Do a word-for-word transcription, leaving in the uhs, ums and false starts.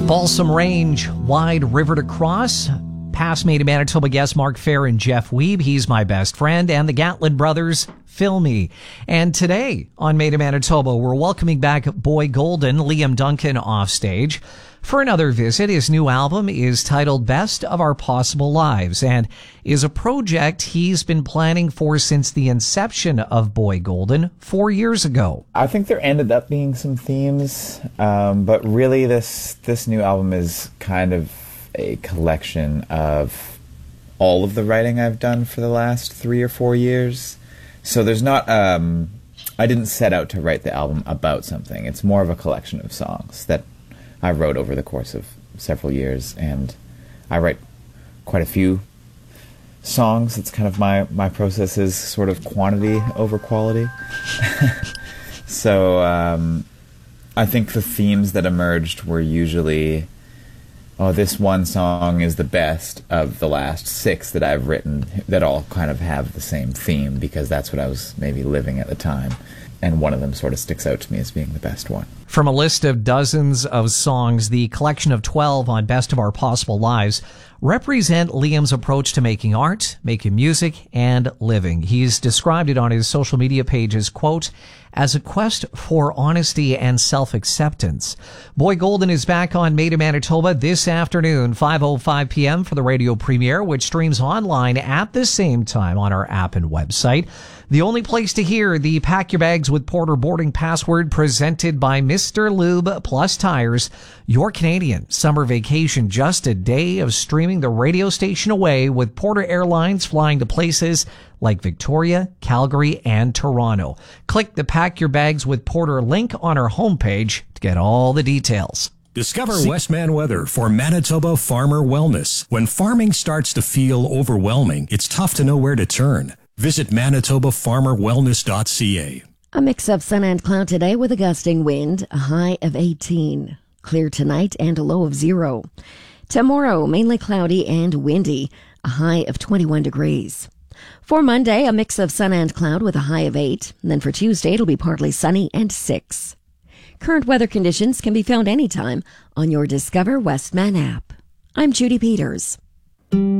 Balsam Range, wide river to cross. Past Made in Manitoba guests Mark Fair and Jeff Weeb. He's my best friend. And the Gatlin brothers, Phil Me. And today on Made in Manitoba, we're welcoming back Boy Golden, Liam Duncan, off stage for another visit. His new album is titled Best of Our Possible Lives and is a project he's been planning for since the inception of Boy Golden four years ago. I think there ended up being some themes, um, but really this this new album is kind of a collection of all of the writing I've done for the last three or four years. So there's not, um, I didn't set out to write the album about something. It's more of a collection of songs that I wrote over the course of several years, and I write quite a few songs. It's kind of my, my process is sort of quantity over quality. So um, I think the themes that emerged were usually, oh, this one song is the best of the last six that I've written that all kind of have the same theme, because that's what I was maybe living at the time. And one of them sort of sticks out to me as being the best one. From a list of dozens of songs, the collection of twelve on Best of Our Possible Lives represent Liam's approach to making art, making music, and living. He's described it on his social media page as, quote, as a quest for honesty and self-acceptance. Boy Golden is back on Made in Manitoba this afternoon, five oh five p.m. for the radio premiere, which streams online at the same time on our app and website. The only place to hear the Pack Your Bags with Porter boarding password presented by Mister Lube Plus Tires. Your Canadian summer vacation, just a day of streaming the radio station away with Porter Airlines flying to places like Victoria, Calgary, and Toronto. Click the Pack Your Bags with Porter link on our homepage to get all the details. Discover Westman Weather for Manitoba Farmer Wellness. When farming starts to feel overwhelming, it's tough to know where to turn. Visit manitoba farmer wellness dot c a. A mix of sun and cloud today with a gusting wind, a high of eighteen. Clear tonight and a low of zero. Tomorrow, mainly cloudy and windy, a high of twenty-one degrees. For Monday, a mix of sun and cloud with a high of eight. And then for Tuesday, it'll be partly sunny and six. Current weather conditions can be found anytime on your Discover Westman app. I'm Judy Peters.